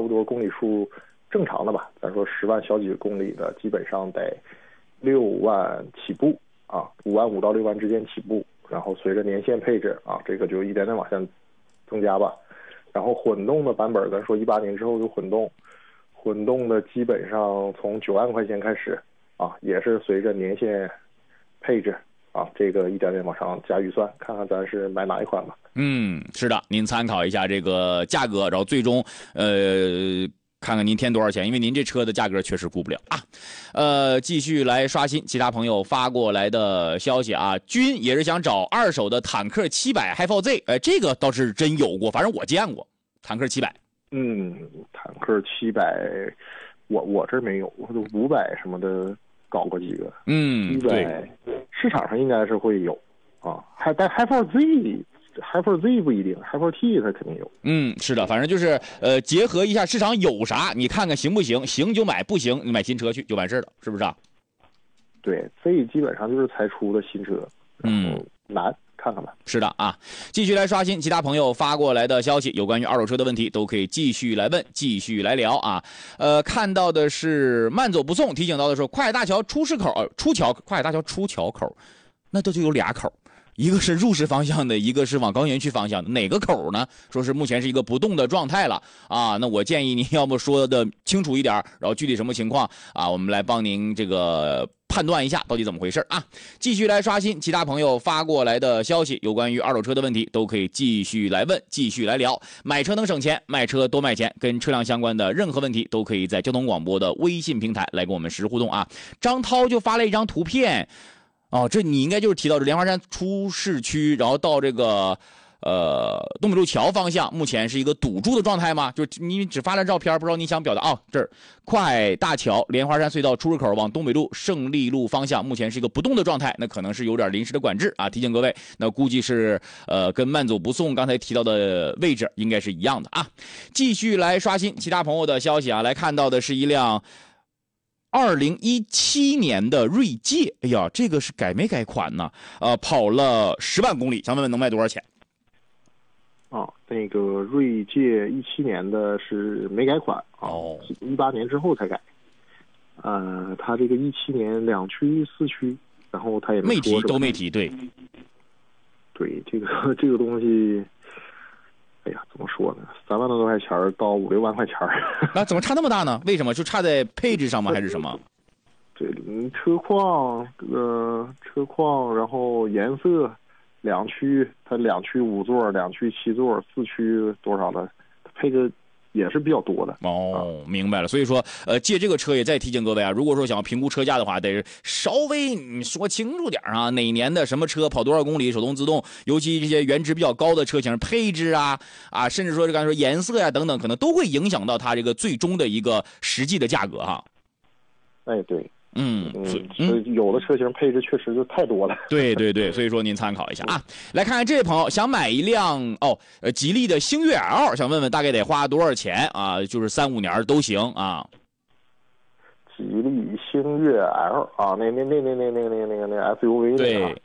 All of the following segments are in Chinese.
不多公里数正常的吧，咱说10万小几公里的，基本上得6万起步啊，5.5万到6万之间起步，然后随着年限配置啊，这个就一点点往下增加吧。然后混动的版本，咱说18年之后就混动的基本上从9万块钱开始啊，也是随着年限配置啊，这个一点点往上加预算，看看咱是买哪一款吧。 是的，您参考一下这个价格，然后最终看看您添多少钱，因为您这车的价格确实估不了啊。继续来刷新其他朋友发过来的消息啊，君也是想找二手的坦克700 Hi4Z，这个倒是真有过，反正我见过坦克700。 坦克700，我这没有，我都500什么的搞过几个。700市场上应该是会有啊，但 Hi4Z 不一定 ，Hi4T 它肯定有。 是的，反正就是结合一下市场有啥，你看看行不行，行就买，不行你买新车去就完事了，是不是啊？ 对，这基本上就是才出的新车，难。看看吧。 是的啊，继续来刷新其他朋友发过来的消息，有关于二手车的问题都可以继续来问，继续来聊啊。看到的是慢走不送提醒到的说，快海大桥出快海大桥出桥口，那就有俩口。一个是入市方向的，一个是往高新园区方向的，哪个口呢？说是目前是一个不动的状态了啊。那我建议您要么说的清楚一点，然后具体什么情况啊，我们来帮您这个判断一下到底怎么回事啊。继续来刷新其他朋友发过来的消息，有关于二手车的问题都可以继续来问，继续来聊。买车能省钱，卖车多卖钱，跟车辆相关的任何问题都可以在交通广播的微信平台来跟我们实时互动啊。张涛就发了一张图片。这你应该就是提到这莲花山出市区，然后到这个东北路桥方向，目前是一个堵住的状态吗？就你只发了照片，不知道你想表达这儿快大桥莲花山隧道出入口往东北路胜利路方向，目前是一个不动的状态，那可能是有点临时的管制啊，提醒各位，那估计是跟慢走不送刚才提到的位置应该是一样的啊。继续来刷新其他朋友的消息啊，来看到的是一辆2017年的锐界，哎呀，这个是改没改款呢？跑了10万公里，想问问能卖多少钱？ 那个锐界17年的是没改款18年之后才改。它这个17年2驱4驱，然后它也没提，都没提，对， 这个东西。哎呀，怎么说呢？3万多块钱到5、6万块钱那怎么差那么大呢？为什么？就差在配置上吗？还是什么？ 对，车况，然后颜色，2驱，它2驱5座，2驱7座，4驱多少的，配置也是比较多的。 明白了。所以说，借这个车也再提醒各位啊，如果说想要评估车价的话，得稍微你说清楚点啊，哪年的什么车跑多少公里，手动自动，尤其这些原值比较高的车型，配置啊，甚至说刚才说颜色呀等等，可能都会影响到它这个最终的一个实际的价格哈。 对。所以有的车型配置确实就太多了。 对，所以说您参考一下啊。来看看这位朋友想买一辆吉利的星越 L， 想问问大概得花多少钱啊？就是3、5年都行啊。 吉利星越 L 啊，那 SUV 对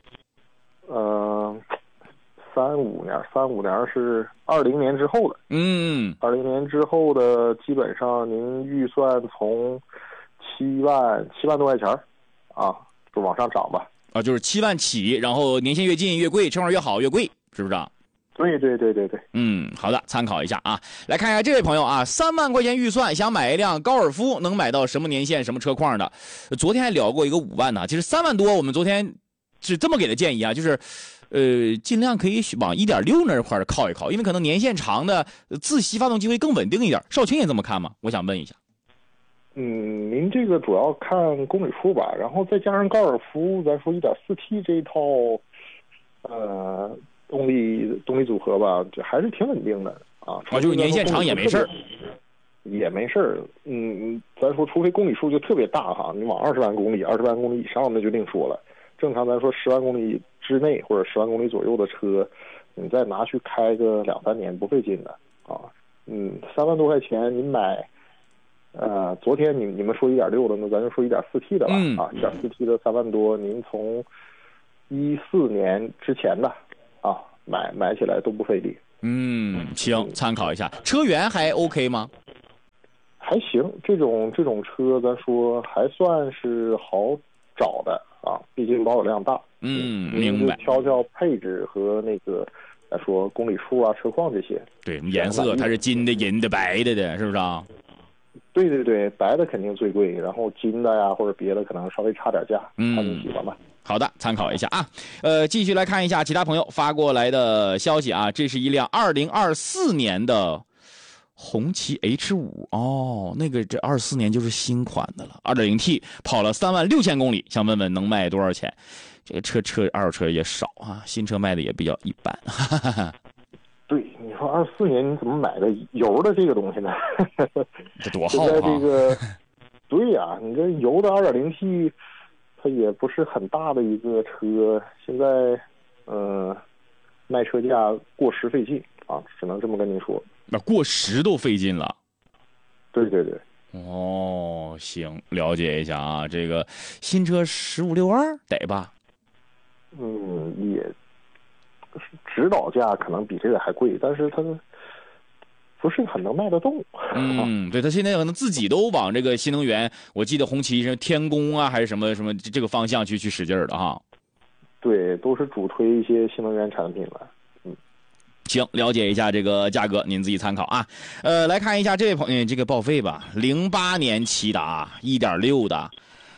，3、5年是20年之后的。20年之后的，基本上您预算从7万多块钱就往上涨吧。 就是7万起，然后年限越近越贵，车况越好越贵，是不是啊？ 对。 好的，参考一下啊。来看一下这位朋友啊，3万块钱预算想买一辆高尔夫，能买到什么年限、什么车况的？昨天还聊过一个5万呢，其实3万多，我们昨天是这么给的建议啊，就是尽量可以往1.6那块靠一靠，因为可能年限长的自吸发动机会更稳定一点。少卿也这么看吗？我想问一下。 您这个主要看公里数吧，然后再加上高尔夫，咱说 1.4T 这一套动力组合吧，就还是挺稳定的啊。 就是年限长也没事儿。 咱说除非公里数就特别大哈，你往20万公里以上那就另说了。正常咱说10万公里之内或者10万公里左右的车，你再拿去开个2、3年不费劲的啊。3万多块钱您买。昨天你们说1.6的，那咱就说 1.4T 的吧。1.4T 的3万多，您从14年之前的买起来都不费力。 行，参考一下。车源还 OK 吗？ 还行，这种车咱说还算是好找的啊，毕竟保有量大。 明白。 挑配置和那个咱说公里数啊、车况这些。 对，颜色它是金的、银的、白的，是不是啊？ 对，白的肯定最贵，然后金的呀或者别的可能稍微差点价，看你喜欢吧。 好的，参考一下啊。继续来看一下其他朋友发过来的消息啊，这是一辆2024年的红旗 H5 哦，那个这24年就是新款的了， 2.0T 跑了36000公里，想问问能卖多少钱？这个车二手车也少啊，新车卖的也比较一般。 对，你说24年你怎么买个油的这个东西呢？ 这多好啊！ 现在这个，对呀，你这油的2.0T，它也不是很大的一个车，现在卖车价过10费劲啊，只能这么跟您说。 那过10都费劲了。 对。 哦，行，了解一下啊，这个新车15.62得吧？ 也指导价可能比这个还贵，但是它不是很能卖得动。 对，他现在可能自己都往这个新能源，我记得红旗是天宫啊，还是什么这个方向去使劲的哈。 对，都是主推一些新能源产品了。 行，了解一下这个价格，您自己参考啊。来看一下这位朋友，这个报废吧，08年骐达 1.6 的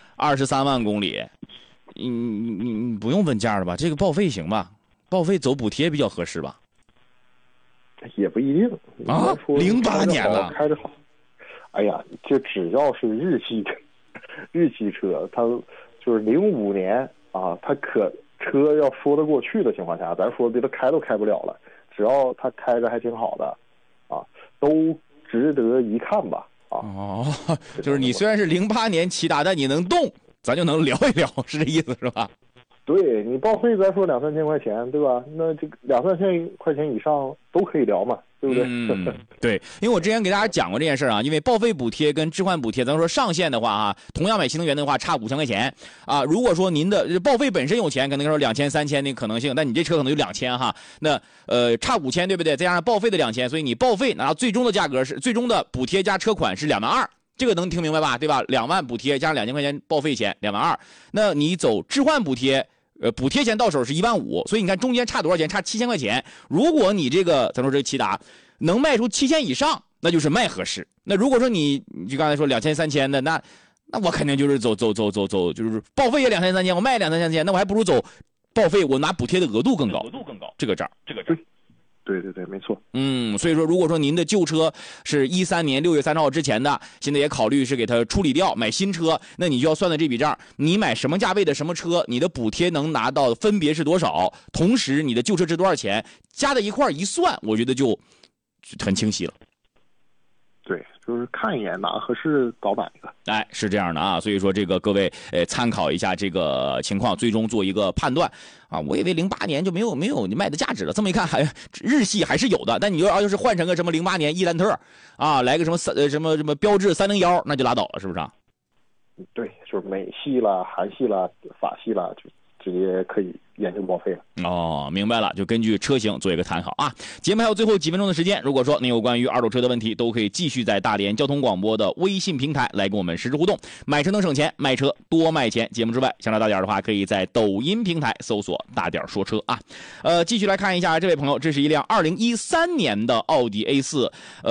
，23万公里。你不用问价了吧？这个报废行吧？报废走补贴比较合适吧？ 也不一定啊。08年了， 开着好。哎呀，这只要是日系车，它就是05年啊，它车要说得过去的情况下，咱说别的开都开不了了，只要它开着还挺好的啊，都值得一看吧啊。 就是你虽然是08年骐达，但你能动，咱就能聊一聊，是这意思是吧？ 对，你报废咱说2-3千块钱，对吧？那这个2-3千块钱以上都可以聊嘛，对不对？ 对，因为我之前给大家讲过这件事啊，因为报废补贴跟置换补贴，咱说上限的话啊，同样买新能源的话差5000块钱啊。如果说您的报废本身有钱，可能说2000、3000那可能性，但你这车可能有2000哈，那差5000对不对？再加上报废的2000，所以你报废拿到最终的价格是最终的补贴加车款是22000。这个能听明白吧？对吧？2万补贴加上2000块钱报废钱，22000。那你走置换补贴，补贴钱到手是15000，所以你看中间差多少钱？差7000块钱。如果你这个咱说这骐达能卖出7000以上，那就是卖合适。那如果说你就刚才说2000、3000的，那我肯定就是走，就是报废也2000、3000，我卖2000、3000，那我还不如走报废，我拿补贴的额度更高，这个账。 对，没错。 所以说，如果说您的旧车是13年6月3号之前的，现在也考虑是给它处理掉，买新车，那你就要算的这笔账，你买什么价位的什么车，你的补贴能拿到分别是多少，同时你的旧车值多少钱，加在一块一算，我觉得就很清晰了。 对，就是看一眼哪合适搞哪个。 哎，是这样的啊，所以说这个各位参考一下这个情况，最终做一个判断啊。我以为08年就没有你卖的价值了，这么一看还日系还是有的，但你要是换成个什么08年伊兰特啊，来个什么标致301，那就拉倒了，是不是啊？ 对，就是美系啦、韩系啦、法系啦，就直接可以研究报废了。 明白了，就根据车型做一个参考啊。节目还有最后几分钟的时间，如果说您有关于二手车的问题，都可以继续在大连交通广播的微信平台来跟我们实时互动。买车能省钱，卖车多卖钱。节目之外，想找大点的话，可以在抖音平台搜索大点说车啊。继续来看一下这位朋友，这是一辆2013年的奥迪 A4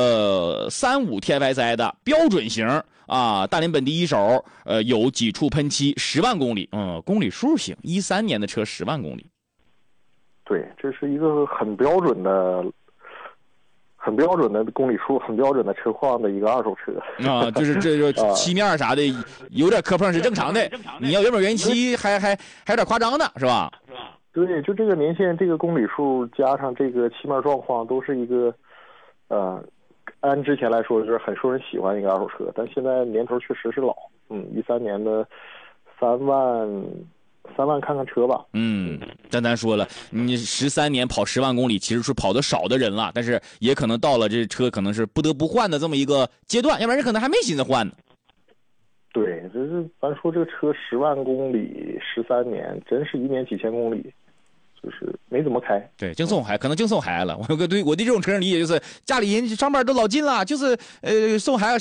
35 TFSI 的标准型啊，大连本地一手，有几处喷漆，10万公里，公里数行，13年的车10万公里。 对，这是一个很标准的公里数、很标准的车况的一个二手车啊，就是这就漆面啥的有点磕碰是正常的，你要原本原漆还有点夸张的是吧？ 对，就这个年限、这个公里数加上这个漆面状况，都是一个按之前来说就是很受人喜欢的一个二手车，但现在年头确实是老，13年的3万看看车吧。 但咱说了，你13年跑10万公里，其实是跑得少的人了，但是也可能到了这车可能是不得不换的这么一个阶段，要不然人可能还没心思换呢。 对，就是咱说这个车10万公里13年，真是1年几千公里。就是没怎么开， 对，净送孩，可能净送孩子了。我对这种车人理解就是家里人上班都老近了，就是送孩子